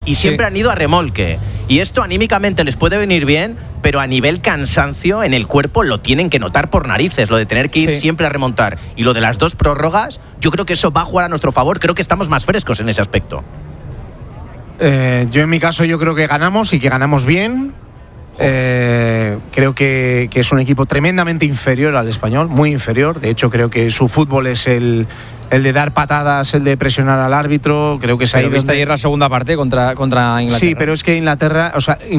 y siempre han ido a remolque. Y esto anímicamente les puede venir bien, pero a nivel cansancio en el cuerpo lo tienen que notar por narices, lo de tener que ir siempre a remontar. Y lo de las 2 prórrogas, yo creo que eso va a jugar a nuestro favor. Creo que estamos más frescos en ese aspecto. Yo en mi caso yo creo que ganamos y que ganamos bien. Creo que es un equipo tremendamente inferior al Español, muy inferior. De hecho, creo que su fútbol es el de dar patadas, el de presionar al árbitro. Creo que se ha ido. Viste ayer la segunda parte contra Inglaterra. Sí, pero es que Inglaterra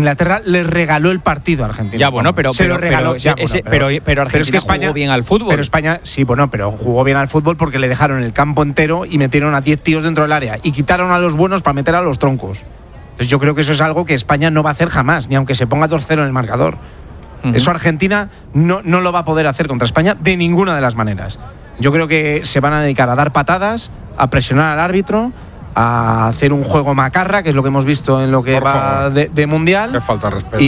les regaló el partido a Argentina. Ya, bueno, pero se lo regaló. Pero Argentina es que España jugó bien al fútbol. Pero España, sí, bueno, pero jugó bien al fútbol porque le dejaron el campo entero y metieron a 10 tíos dentro del área y quitaron a los buenos para meter a los troncos. Entonces yo creo que eso es algo que España no va a hacer jamás, ni aunque se ponga 2-0 en el marcador. Eso Argentina no lo va a poder hacer contra España de ninguna de las maneras. Yo creo que se van a dedicar a dar patadas, a presionar al árbitro, a hacer un juego macarra, que es lo que hemos visto en lo que va de Mundial. Qué falta de respeto.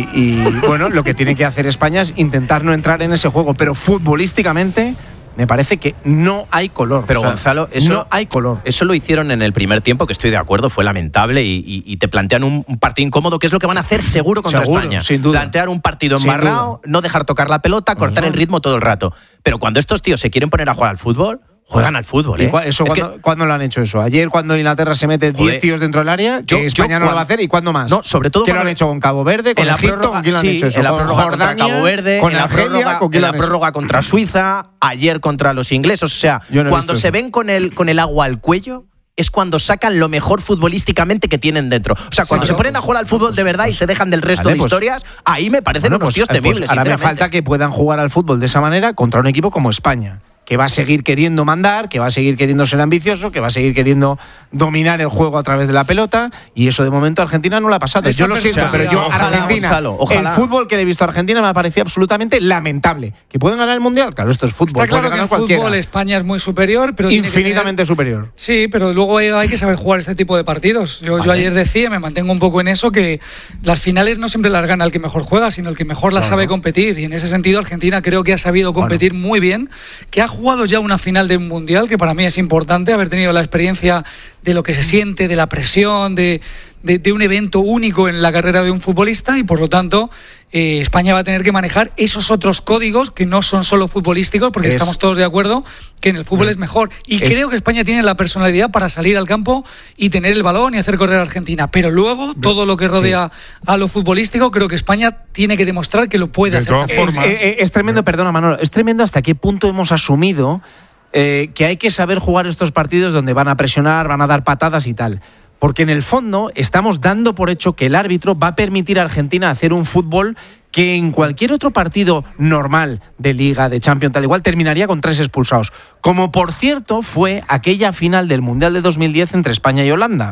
Y bueno, lo que tiene que hacer España es intentar no entrar en ese juego, pero futbolísticamente me parece que no hay color. Pero Gonzalo, eso, no hay color. Eso lo hicieron en el primer tiempo, que estoy de acuerdo, fue lamentable y te plantean un partido incómodo, que es lo que van a hacer seguro contra España. Sin duda. Plantear un partido embarrado, no dejar tocar la pelota, cortar el ritmo todo el rato. Pero cuando estos tíos se quieren poner a jugar al fútbol, juegan al fútbol. ¿Cuándo lo han hecho eso? Ayer, cuando Inglaterra se mete 10 tíos dentro del área, que España no lo va a hacer, ¿y cuándo más? No, sobre todo ¿Qué lo han hecho con Cabo Verde, con Egipto? ¿Con quién lo han hecho eso? En la prórroga contra Jordania, Cabo Verde, con en la prórroga contra Suiza, ayer contra los ingleses. O sea, cuando se ven con el agua al cuello, es cuando sacan lo mejor futbolísticamente que tienen dentro. O sea, cuando se ponen a jugar al fútbol de verdad y se dejan del resto de historias, ahí me parecen unos tíos temibles. Ahora me falta que puedan jugar al fútbol de esa manera contra un equipo como España, que va a seguir queriendo mandar, que va a seguir queriendo ser ambicioso, que va a seguir queriendo dominar el juego a través de la pelota, y eso de momento a Argentina no le ha pasado. Yo lo siento, pero yo Argentina, el fútbol que le he visto a Argentina me ha parecido absolutamente lamentable. ¿Que pueden ganar el Mundial? Claro, esto es fútbol. Está claro que en fútbol España es muy superior, pero infinitamente superior. Sí, pero luego hay que saber jugar este tipo de partidos. Yo ayer decía, me mantengo un poco en eso, que las finales no siempre las gana el que mejor juega, sino el que mejor las sabe competir, y en ese sentido Argentina creo que ha sabido competir muy bien, que ha jugado ya una final de un Mundial, que para mí es importante haber tenido la experiencia de lo que se siente, de la presión, de un evento único en la carrera de un futbolista, y por lo tanto España va a tener que manejar esos otros códigos que no son solo futbolísticos, porque estamos todos de acuerdo que en el fútbol es mejor, y creo que España tiene la personalidad para salir al campo y tener el balón y hacer correr a Argentina, pero luego todo lo que rodea a lo futbolístico, creo que España tiene que demostrar que lo puede hacer. Es tremendo, perdona Manolo, es tremendo hasta qué punto hemos asumido que hay que saber jugar estos partidos donde van a presionar, van a dar patadas y tal. Porque en el fondo estamos dando por hecho que el árbitro va a permitir a Argentina hacer un fútbol que en cualquier otro partido normal de Liga, de Champions, tal igual, terminaría con 3 expulsados. Como por cierto fue aquella final del Mundial de 2010 entre España y Holanda.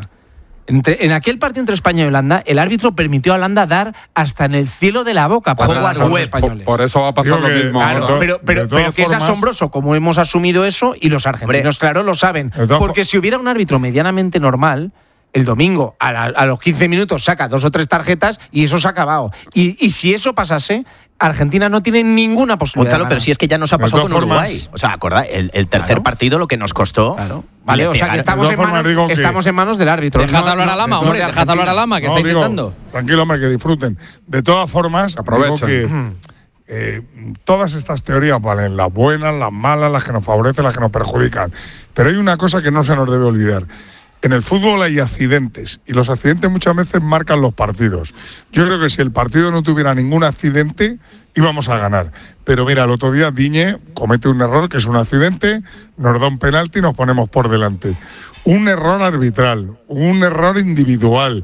En aquel partido entre España y Holanda, el árbitro permitió a Holanda dar hasta en el cielo de la boca para los españoles. Por eso va a pasar lo mismo. Claro, pero que es asombroso como hemos asumido eso, y los argentinos, claro, lo saben. Porque si hubiera un árbitro medianamente normal, el domingo a los 15 minutos saca 2 o 3 tarjetas y eso se ha acabado. Y si eso pasase, Argentina no tiene ninguna posibilidad. Gonzalo, pero si es que ya nos ha pasado con Uruguay. O sea, acordad, el tercer partido lo que nos costó. Claro. Vale, o sea que estamos en manos del árbitro. Dejad hablar a Lama, hombre, dejad hablar a Lama, que está intentando. Tranquilo, hombre, que disfruten. De todas formas, aprovechen. Todas estas teorías valen, las buenas, las malas, las que nos favorecen, las que nos perjudican. Pero hay una cosa que no se nos debe olvidar. En el fútbol hay accidentes, y los accidentes muchas veces marcan los partidos. Yo creo que si el partido no tuviera ningún accidente, íbamos a ganar. Pero mira, el otro día Digne comete un error que es un accidente, nos da un penalti y nos ponemos por delante. Un error arbitral, un error individual,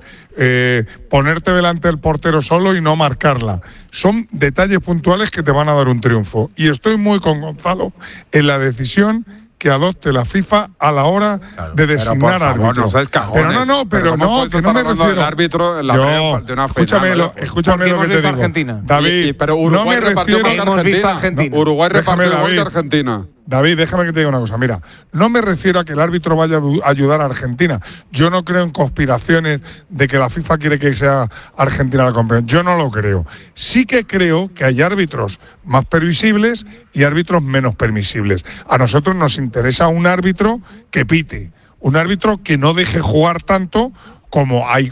ponerte delante del portero solo y no marcarla. Son detalles puntuales que te van a dar un triunfo. Y estoy muy con Gonzalo en la decisión que adopte la FIFA a la hora de designar árbitro. Pero no me refiero al árbitro en la de una final. Escúchame lo que te digo. Argentina. David, pero Uruguay hemos visto a Argentina. Uruguay repartió gol de Argentina. David, déjame que te diga una cosa. Mira, no me refiero a que el árbitro vaya a ayudar a Argentina. Yo no creo en conspiraciones de que la FIFA quiere que sea Argentina la competición. Yo no lo creo. Sí que creo que hay árbitros más permisibles y árbitros menos permisibles. A nosotros nos interesa un árbitro que pite, un árbitro que no deje jugar tanto como hay